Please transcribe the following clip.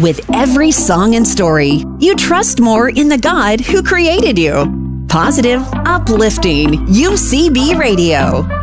With every song and story, you trust more in the God who created you. Positive, uplifting UCB Radio.